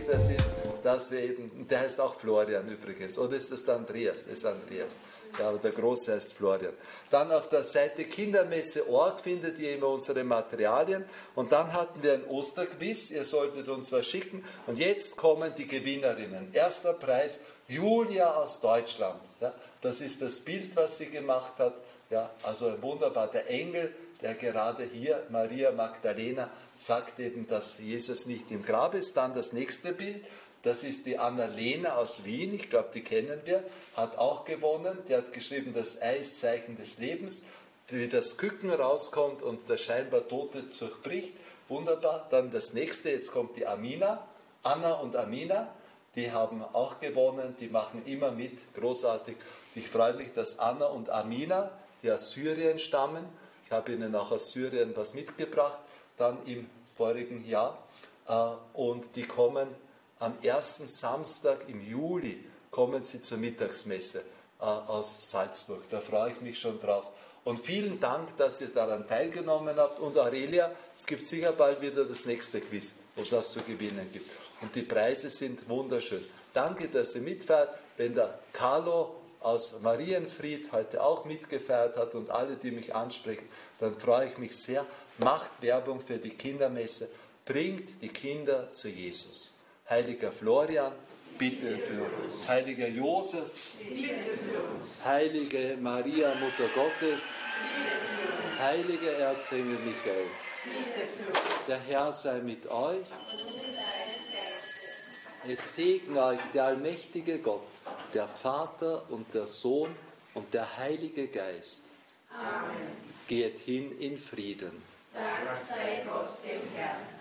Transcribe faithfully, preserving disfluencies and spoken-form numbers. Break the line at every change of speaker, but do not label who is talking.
das ist, dass wir eben, der heißt auch Florian übrigens, oder ist das der Andreas? Das ist Andreas. Ja, aber der Große heißt Florian. Dann auf der Seite kindermesse punkt org findet ihr immer unsere Materialien. Und dann hatten wir ein Osterquiz, ihr solltet uns was schicken. Und jetzt kommen die Gewinnerinnen. Erster Preis, Julia aus Deutschland. Ja, das ist das Bild, was sie gemacht hat. Ja, also wunderbar, der Engel, der gerade hier, Maria Magdalena, sagt eben, dass Jesus nicht im Grab ist. Dann das nächste Bild, das ist die Annalena aus Wien, ich glaube, die kennen wir, hat auch gewonnen. Die hat geschrieben, das Ei ist Zeichen des Lebens, wie das Küken rauskommt und der scheinbar Tote durchbricht. Wunderbar. Dann das nächste, jetzt kommt die Amina, Anna und Amina, die haben auch gewonnen, die machen immer mit, großartig. Ich freue mich, dass Anna und Amina, die aus Syrien stammen, ich habe ihnen auch aus Syrien was mitgebracht, dann im vorigen Jahr, und die kommen am ersten Samstag im Juli, kommen sie zur Mittagsmesse aus Salzburg. Da freue ich mich schon drauf. Und vielen Dank, dass ihr daran teilgenommen habt. Und Aurelia, es gibt sicher bald wieder das nächste Quiz, wo das zu gewinnen gibt. Und die Preise sind wunderschön. Danke, dass ihr mitfeiert. Wenn der Carlo aus Marienfried heute auch mitgefeiert hat und alle, die mich ansprechen, dann freue ich mich sehr. Macht Werbung für die Kindermesse. Bringt die Kinder zu Jesus. Heiliger Florian, bitte für uns. Heiliger Josef, bitte für uns. Heilige Maria, Mutter Gottes, bitte für uns. Heiliger Erzengel Michael, bitte für uns. Der Herr sei mit euch. Es segne euch der allmächtige Gott, der Vater und der Sohn und der Heilige Geist. Amen. Geht hin in Frieden. Dank sei Gott dem Herrn.